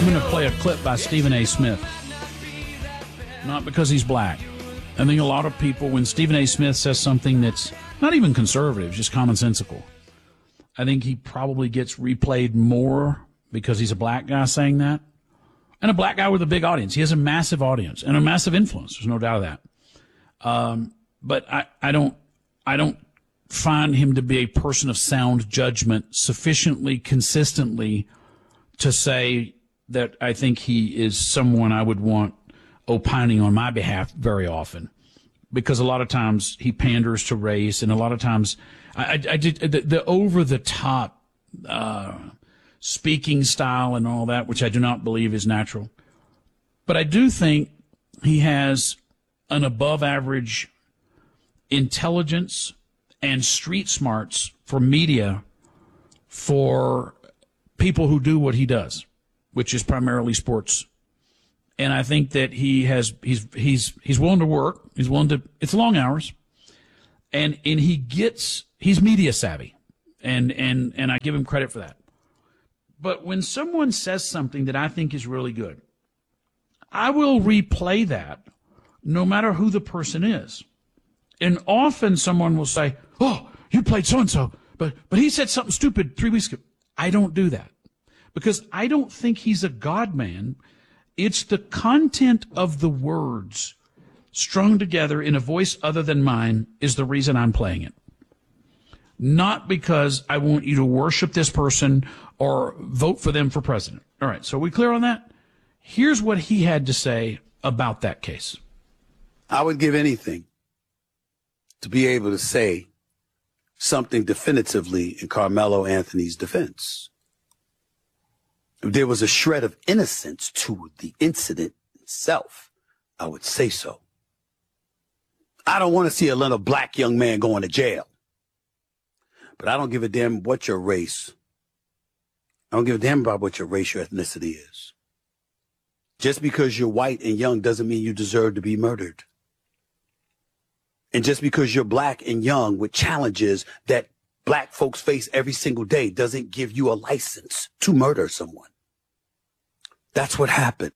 I'm going to play a clip by Stephen A. Smith. Not because he's black. I think a lot of people, when Stephen A. Smith says something that's not even conservative, just commonsensical, I think he probably gets replayed more because he's a black guy saying that. And a black guy with a big audience. He has a massive audience and a massive influence. There's no doubt of that. But I don't find him to be a person of sound judgment sufficiently consistently to say that I think he is someone I would want opining on my behalf very often, because a lot of times he panders to race, and a lot of times I did the over the top speaking style and all that, which I do not believe is natural. But I do think he has an above average intelligence and street smarts for media for people who do what he does, which is primarily sports. And I think that he's willing to work. He's willing to, it's long hours. And he's media savvy. And I give him credit for that. But when someone says something that I think is really good, I will replay that no matter who the person is. And often someone will say, "Oh, you played so-and-so, but he said something stupid 3 weeks ago." I don't do that because I don't think he's a God man. It's the content of the words strung together in a voice other than mine is the reason I'm playing it. Not because I want you to worship this person or vote for them for president. All right, so are we clear on that? Here's what he had to say about that case. I would give anything to be able to say something definitively in Carmelo Anthony's defense. If there was a shred of innocence to the incident itself, I would say so. I don't want to see a black young man going to jail. But I don't give a damn what your race. I don't give a damn about what your race, your ethnicity is. Just because you're white and young doesn't mean you deserve to be murdered. And just because you're black and young with challenges that black folks face every single day doesn't give you a license to murder someone. That's what happened.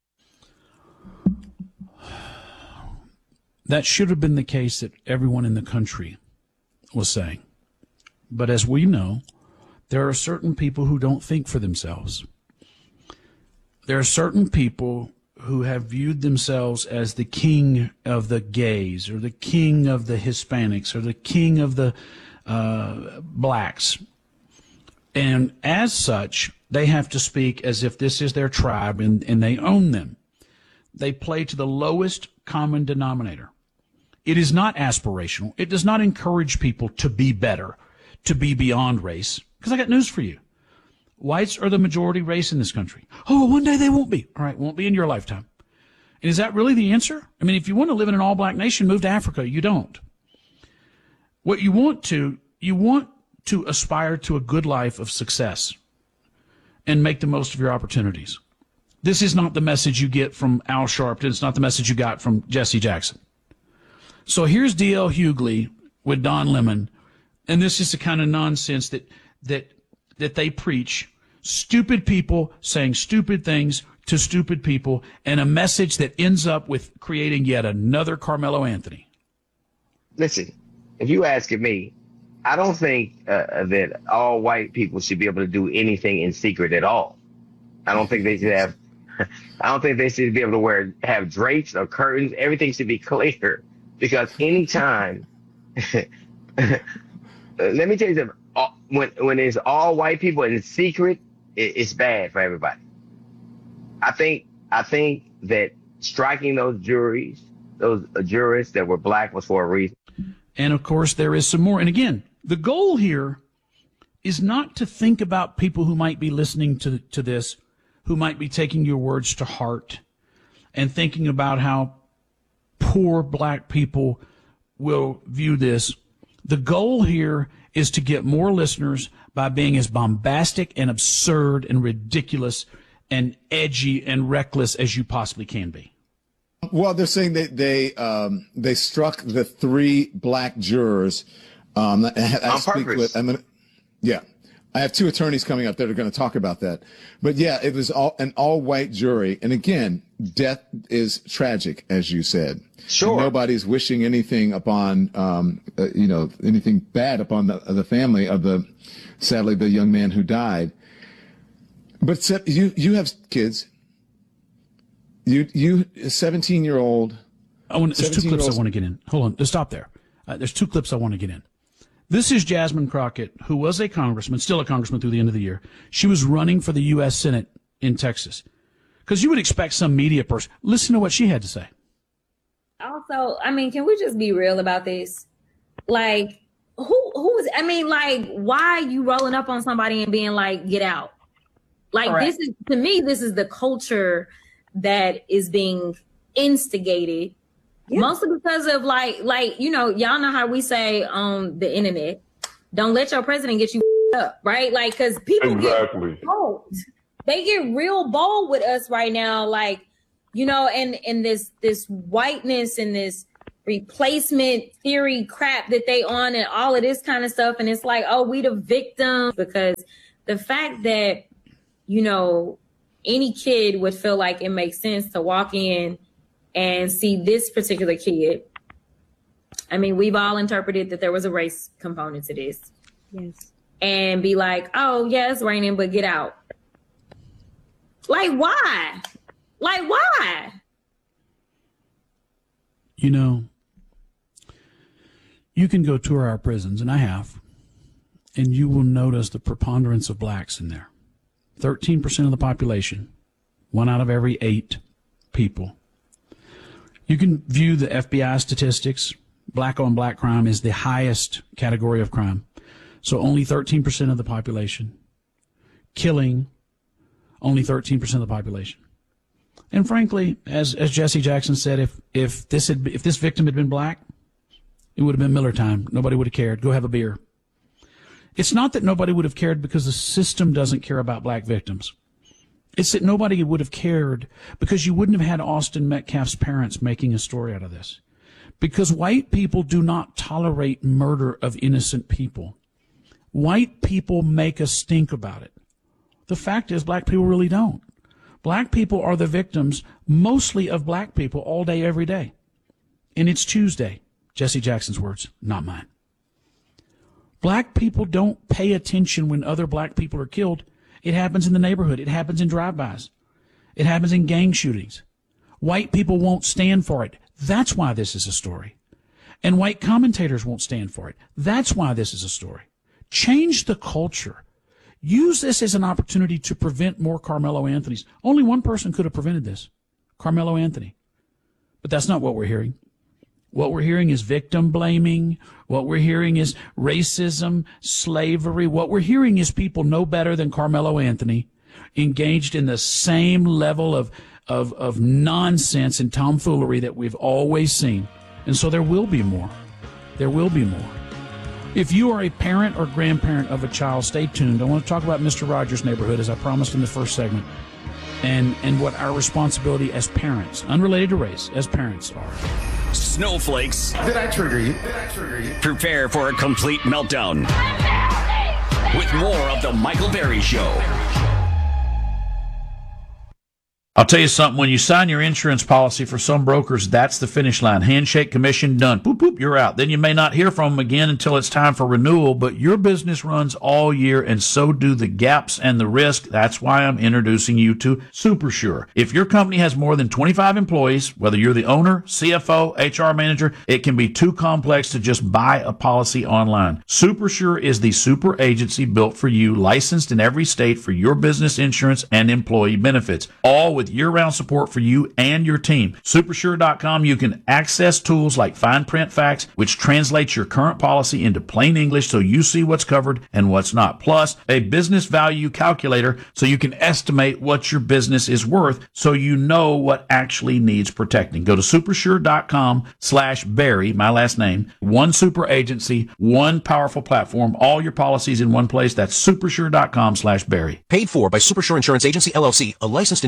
That should have been the case that everyone in the country was saying. But as we know, there are certain people who don't think for themselves. There are certain people who have viewed themselves as the king of the gays or the king of the Hispanics or the king of the blacks. And as such, they have to speak as if this is their tribe and they own them. They play to the lowest common denominator. It is not aspirational. It does not encourage people to be better, to be beyond race. Because I got news for you. Whites are the majority race in this country. Oh, one day they won't be. All right, won't be in your lifetime. And is that really the answer? I mean, if you want to live in an all-black nation, move to Africa. You don't. What you want to aspire to a good life of success and make the most of your opportunities. This is not the message you get from Al Sharpton. It's not the message you got from Jesse Jackson. So here's D.L. Hughley with Don Lemon, and this is the kind of nonsense that they preach. Stupid people saying stupid things to stupid people, and a message that ends up with creating yet another Carmelo Anthony. Listen, if you ask me, I don't think that all white people should be able to do anything in secret at all. I don't think they should have. I don't think they should be able to have drapes or curtains. Everything should be clear, because anytime. Let me tell you something. When it's all white people and it's secret, it's bad for everybody. I think that striking those jurists that were black was for a reason. And of course, there is some more. And again, the goal here is not to think about people who might be listening to this, who might be taking your words to heart and thinking about how poor black people will view this. The goal here is to get more listeners by being as bombastic and absurd and ridiculous and edgy and reckless as you possibly can be. Well, they're saying that they struck the 3 black jurors. On purpose. Yeah. I have two attorneys coming up that are going to talk about that. But yeah, it was an all-white jury. And again, death is tragic, as you said. Sure. And nobody's wishing anything upon, anything bad upon the family of sadly, the young man who died. But you have kids. You 17-year-old. There's two clips I want to get in. Hold on. Just stop there. There's two clips I want to get in. This is Jasmine Crockett, who was a congressman, still a congressman through the end of the year. She was running for the U.S. Senate in Texas. Because you would expect some media person. Listen to what she had to say. Also, I mean, can we just be real about this? Like, why you rolling up on somebody and being like, get out? Like, Correct. This is, to me, this is the culture that is being instigated. Yeah. Mostly because of y'all know how we say on the internet, don't let your president get you up, right? Like, because people get bold. They get real bold with us right now, like, and this whiteness and this replacement theory crap that they on and all of this kind of stuff. And it's like, oh, we the victims, because the fact that, any kid would feel like it makes sense to walk in and see this particular kid. I mean, we've all interpreted that there was a race component to this. Yes. And be like, oh, yeah, it's raining, but get out. Like, why? Like, why? You can go tour our prisons, and I have, and you will notice the preponderance of blacks in there. 13% of the population, 1 out of every 8 people. You can view the FBI statistics. Black on black crime is the highest category of crime. So only 13% of the population. Killing, only 13% of the population. And frankly, as Jesse Jackson said, if this victim had been black, it would have been Miller time. Nobody would have cared. Go have a beer. It's not that nobody would have cared because the system doesn't care about black victims. It's that nobody would have cared because you wouldn't have had Austin Metcalf's parents making a story out of this. Because white people do not tolerate murder of innocent people. White people make a stink about it. The fact is, black people really don't. Black people are the victims, mostly of black people, all day, every day. And it's Tuesday. Jesse Jackson's words, not mine. Black people don't pay attention when other black people are killed. It happens in the neighborhood. It happens in drive-bys. It happens in gang shootings. White people won't stand for it. That's why this is a story. And white commentators won't stand for it. That's why this is a story. Change the culture. Use this as an opportunity to prevent more Carmelo Anthonys. Only one person could have prevented this, Carmelo Anthony. But that's not what we're hearing. What we're hearing is victim blaming. What we're hearing is racism, slavery. What we're hearing is people no better than Carmelo Anthony engaged in the same level of nonsense and tomfoolery that we've always seen. And so there will be more. There will be more. If you are a parent or grandparent of a child, stay tuned. I want to talk about Mr. Rogers' Neighborhood, as I promised in the first segment, and what our responsibility as parents, unrelated to race, as parents are. Snowflakes. Did I trigger you? Prepare for a complete meltdown with more of the Michael Berry Show. I'll tell you something, when you sign your insurance policy for some brokers, that's the finish line. Handshake, commission, done. Boop, boop, you're out. Then you may not hear from them again until it's time for renewal, but your business runs all year, and so do the gaps and the risk. That's why I'm introducing you to SuperSure. If your company has more than 25 employees, whether you're the owner, CFO, HR manager, it can be too complex to just buy a policy online. SuperSure is the super agency built for you, licensed in every state for your business insurance and employee benefits, all with year-round support for you and your team. Supersure.com, you can access tools like Fine Print Facts, which translates your current policy into plain English so you see what's covered and what's not. Plus, a business value calculator so you can estimate what your business is worth so you know what actually needs protecting. Go to supersure.com/Barry, my last name. One super agency, one powerful platform, all your policies in one place. That's supersure.com/Barry. Paid for by Supersure Insurance Agency, LLC, a licensed insurance agency.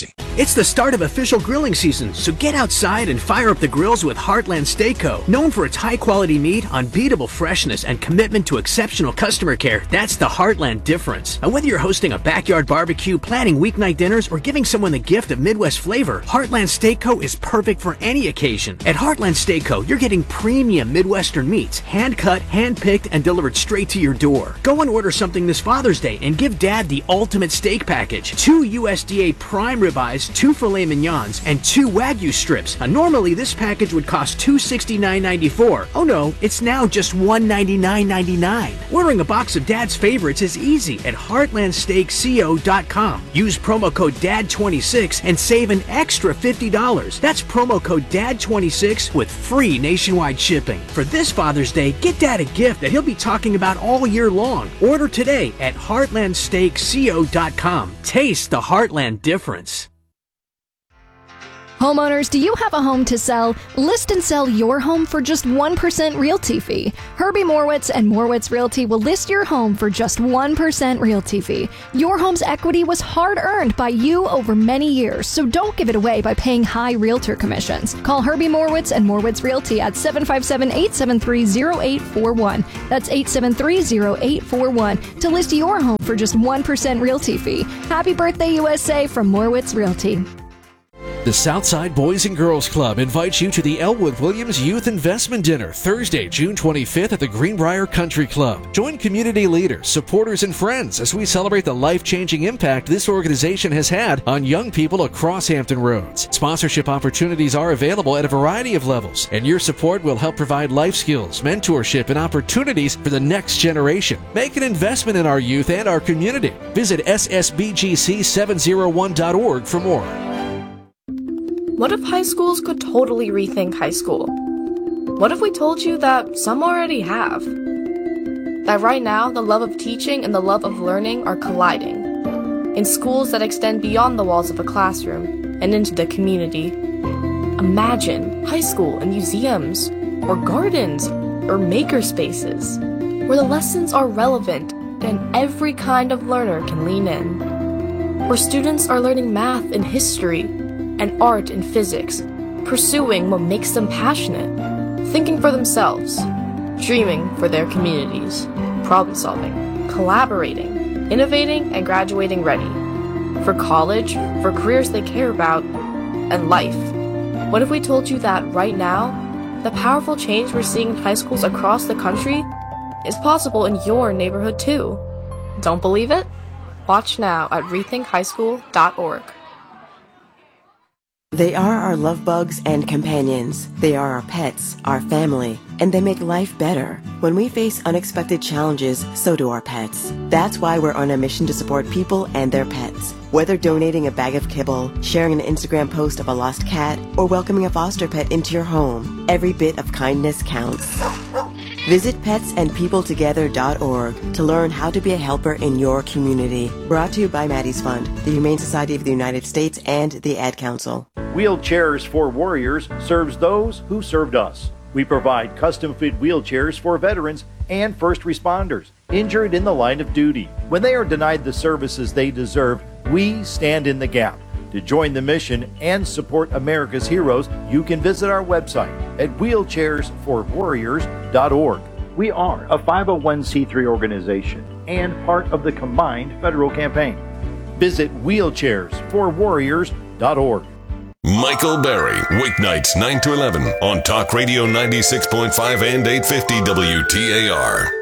efficiency. It's the start of official grilling season, so get outside and fire up the grills with Heartland Steak Co. Known for its high-quality meat, unbeatable freshness, and commitment to exceptional customer care, that's the Heartland difference. And whether you're hosting a backyard barbecue, planning weeknight dinners, or giving someone the gift of Midwest flavor, Heartland Steak Co. is perfect for any occasion. At Heartland Steak Co., you're getting premium Midwestern meats, hand-cut, hand-picked, and delivered straight to your door. Go and order something this Father's Day and give Dad the ultimate steak package. 2 USDA prime ribeyes, 2 filet mignons, and 2 Wagyu strips. Normally, this package would cost $269.94. Oh no, it's now just $199.99. Ordering a box of Dad's favorites is easy at heartlandsteakco.com. Use promo code DAD26 and save an extra $50. That's promo code DAD26 with free nationwide shipping. For this Father's Day, get Dad a gift that he'll be talking about all year long. Order today at heartlandsteakco.com. Taste the Heartland difference. Homeowners, do you have a home to sell? List and sell your home for just 1% realty fee. Herbie Morwitz and Morwitz Realty will list your home for just 1% realty fee. Your home's equity was hard-earned by you over many years, so don't give it away by paying high realtor commissions. Call Herbie Morwitz and Morwitz Realty at 757-873-0841. That's 873-0841 to list your home for just 1% realty fee. Happy birthday, USA from Morwitz Realty. The Southside Boys and Girls Club invites you to the Elwood Williams Youth Investment Dinner Thursday, June 25th at the Greenbrier Country Club. Join community leaders, supporters, and friends as we celebrate the life-changing impact this organization has had on young people across Hampton Roads. Sponsorship opportunities are available at a variety of levels, and your support will help provide life skills, mentorship, and opportunities for the next generation. Make an investment in our youth and our community. Visit ssbgc701.org for more. What if high schools could totally rethink high school? What if we told you that some already have? That right now, the love of teaching and the love of learning are colliding in schools that extend beyond the walls of a classroom and into the community. Imagine high school and museums, or gardens, or maker spaces, where the lessons are relevant and every kind of learner can lean in. Where students are learning math and history, and art and physics, pursuing what makes them passionate, thinking for themselves, dreaming for their communities, problem solving, collaborating, innovating, and graduating ready. For college, for careers they care about, and life. What if we told you that right now, the powerful change we're seeing in high schools across the country is possible in your neighborhood too? Don't believe it? Watch now at rethinkhighschool.org. They are our love bugs and companions. They are our pets, our family, and they make life better. When we face unexpected challenges, so do our pets. That's why we're on a mission to support people and their pets. Whether donating a bag of kibble, sharing an Instagram post of a lost cat, or welcoming a foster pet into your home, every bit of kindness counts. Visit petsandpeopletogether.org to learn how to be a helper in your community. Brought to you by Maddie's Fund, the Humane Society of the United States, and the Ad Council. Wheelchairs for Warriors serves those who served us. We provide custom-fit wheelchairs for veterans and first responders injured in the line of duty. When they are denied the services they deserve, we stand in the gap. To join the mission and support America's heroes, you can visit our website at wheelchairsforwarriors.org. We are a 501c3 organization and part of the combined federal campaign. Visit wheelchairsforwarriors.org. Michael Berry, weeknights 9 to 11 on Talk Radio 96.5 and 850 WTAR.